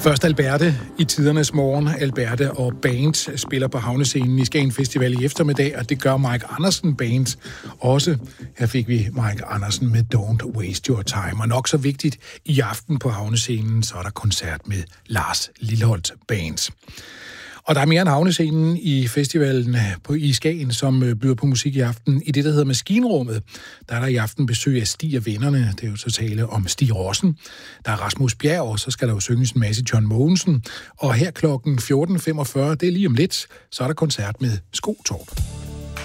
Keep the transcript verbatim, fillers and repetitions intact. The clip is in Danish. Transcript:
Først Alberte i tidernes morgen. Alberte og Band spiller på havnescenen i Skagen Festival i eftermiddag, og det gør Mike Andersen Band også. Her fik vi Mike Andersen med Don't Waste Your Time. Og nok så vigtigt, i aften på havnescenen, så er der koncert med Lars Lilholt Band. Og der er mere end havnescenen i festivalen på i Skagen, som byder på musik i aften. I det, der hedder Maskinrummet, der er der i aften besøg af Stig og vennerne. Det er jo så tale om Stig Rossen. Der er Rasmus Bjerg, og så skal der jo synges en masse John Mogensen. Og her klokken fjorten femogfyrre, det er lige om lidt, så er der koncert med Skotorp.